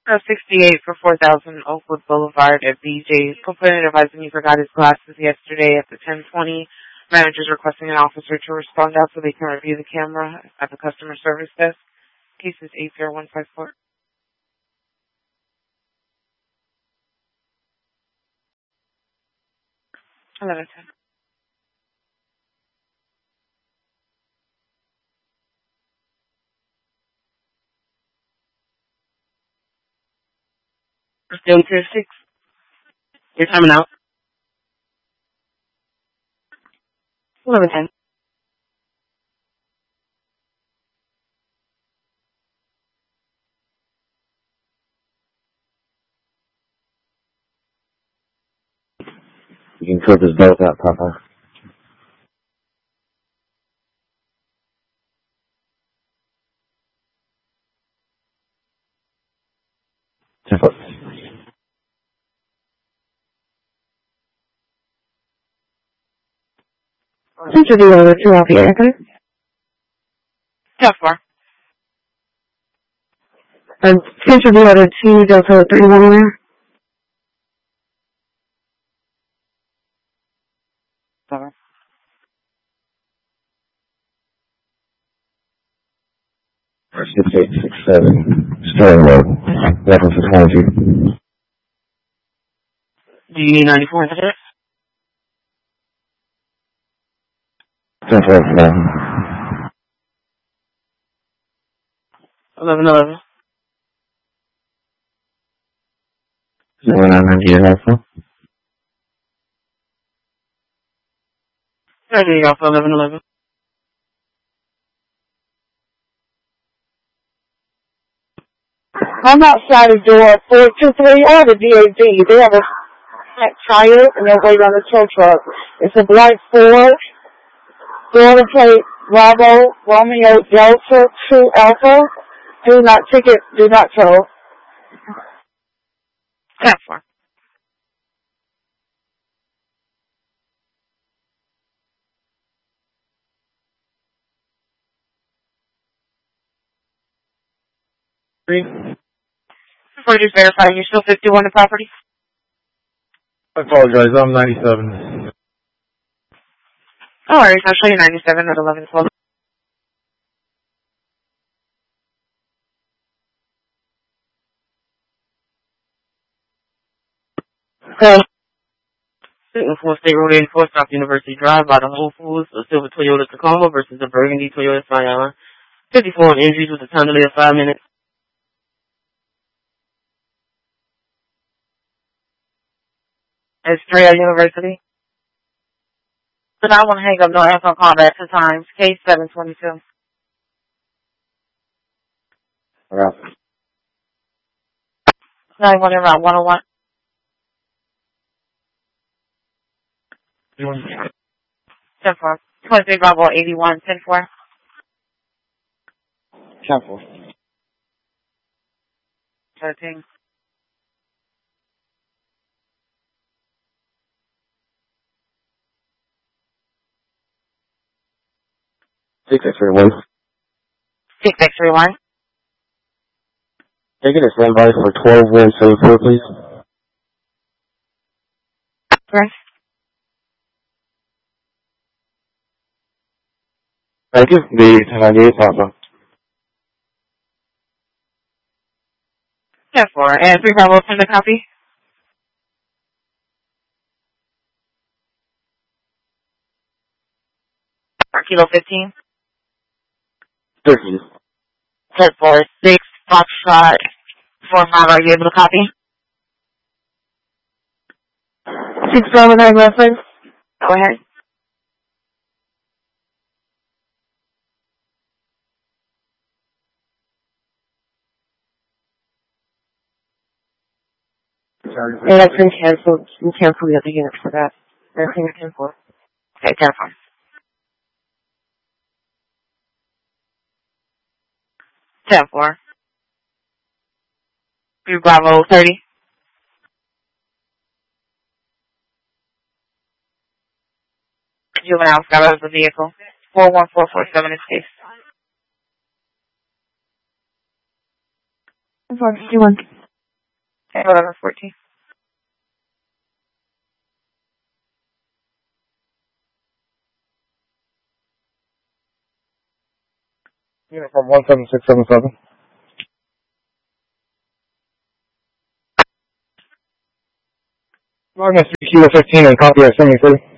68 for 4000 Oakwood Boulevard at BJ's. Complainant advising he forgot his glasses yesterday at the 10:20. Manager's requesting an officer to respond out so they can review the camera at the customer service desk. Case is 80154. 11:10. Still to 6. You're coming out. 11:10. You can flip his belt out, Papa. Center the order to Lafayette, okay? 10-4. Center the order to Delta 31 where? Sorry. Or 6867. Sterling Road. Reference to 22. Do you need 94 instead? 10-4 for now. 11:11. 0990 Alpha. 30 Alpha 11:11. I'm outside the door 423 or the DAV. They have a flat tire and they're waiting on the tow truck. It's a black Ford. Door plate Bravo Romeo Delta 2 Alpha. Do not ticket, do not tow. 10-4. Before just verifying, you're still 51 the property? I apologize, I'm 97. No worries, I'll show you 97 at 11:12. Okay. Sitting for State Road 84, South University Drive by the Whole Foods, a silver Toyota Tacoma versus a burgundy Toyota Scion. 54 injuries with a time delay of 5 minutes. Estrella University. But I want to hang up, no answer on call back 2 times. Case 722. Alright. 91 around 101. 10-4. 23 Bravo 81, 10-4. 10-4. 13. 631. 6631. Taking a standby for 12174, please. Correct. Thank you. The 1098 Papa. 10-4. And 3 Bravo, send a copy. Kilo 15. 13. 10-4. 6 Foxtrot 45. Are you able to copy? 679 reference. Go ahead. And that's been canceled. We canceled the other unit for that. Everything is 10-4. Okay, 10-4. 10-4. 3 Bravo 30. Juvenile got out of the vehicle. 41447 is case. 451. 1114. Uniform 17677. Magnus 3 Kilo 15 and copy at 73.